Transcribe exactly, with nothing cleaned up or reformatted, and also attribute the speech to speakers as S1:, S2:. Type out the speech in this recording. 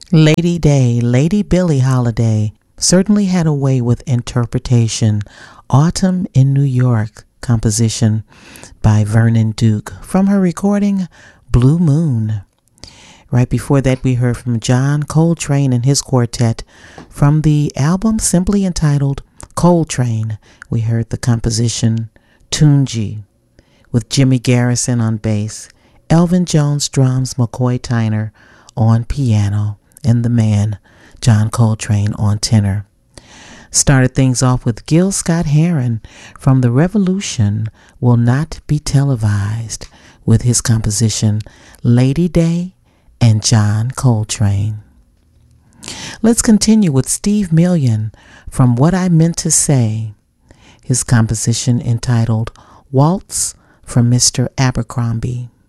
S1: Lady Day, Lady Billie Holiday certainly had a way with interpretation. Autumn in New York, composition by Vernon Duke from her recording Blue Moon. Right before that, we heard from John Coltrane and his quartet from the album simply entitled Coltrane. We heard the composition Tunji with Jimmy Garrison on bass, Elvin Jones drums, McCoy Tyner on piano, and the man John Coltrane on tenor. Started things off with Gil Scott-Heron from The Revolution Will Not Be Televised with his composition Lady Day and John Coltrane. Let's continue with Steve Million from What I Meant to Say, his composition entitled Waltz from Mister Abercrombie.